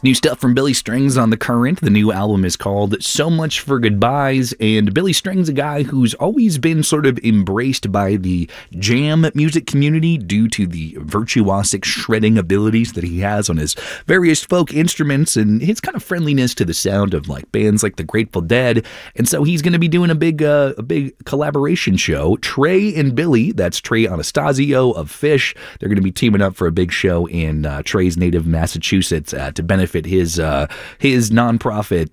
New stuff from Billy Strings on The Current. The new album is called So Much for Goodbyes, and Billy Strings, a guy who's always been sort of embraced by the jam music community due to the virtuosic shredding abilities that he has on his various folk instruments and his kind of friendliness to the sound of like bands like the Grateful Dead. And so he's going to be doing a big collaboration show. Trey and Billy, that's Trey Anastasio of Phish, they're going to be teaming up for a big show in Trey's native Massachusetts to benefit his nonprofit,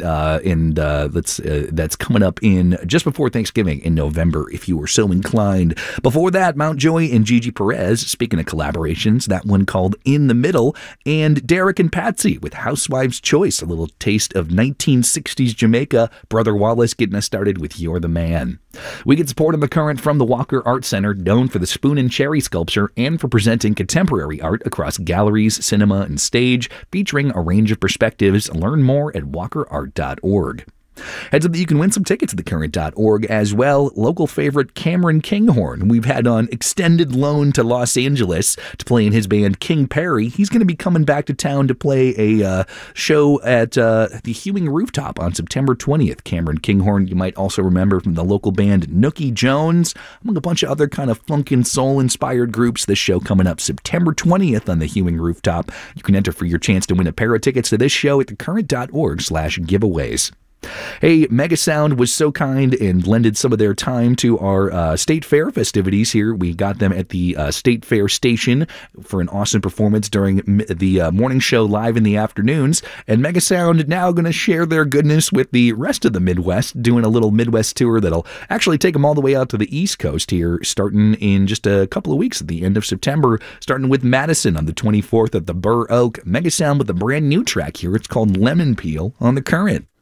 that's coming up in just before Thanksgiving in November, if you were so inclined. Before that, Mountjoy and Gigi Perez, speaking of collaborations, that one called In the Middle, and Derek and Patsy with Housewives' Choice, a little taste of 1960s Jamaica. Brother Wallace getting us started with You're the Man. We get support on The Current from the Walker Art Center, known for the Spoon and Cherry sculpture and for presenting contemporary art across galleries, cinema, and stage, featuring a range of perspectives. Learn more at walkerart.org. Heads up that you can win some tickets at thecurrent.org as well. Local favorite Cameron Kinghorn, we've had on extended loan to Los Angeles to play in his band King Perry. He's going to be coming back to town to play a show at the Hewing Rooftop on September 20th. Cameron Kinghorn, you might also remember from the local band Nookie Jones, among a bunch of other kind of funk and soul-inspired groups. This show coming up September 20th on the Hewing Rooftop. You can enter for your chance to win a pair of tickets to this show at thecurrent.org/giveaways. Hey, Mega Sound was so kind and lended some of their time to our State Fair festivities here. We got them at the State Fair station for an awesome performance during the morning show live in the afternoons. And Mega Sound now going to share their goodness with the rest of the Midwest, doing a little Midwest tour that'll actually take them all the way out to the East Coast here, starting in just a couple of weeks at the end of September, starting with Madison on the 24th at the Burr Oak. Mega Sound with a brand new track here. It's called Lemon Peel on The Current.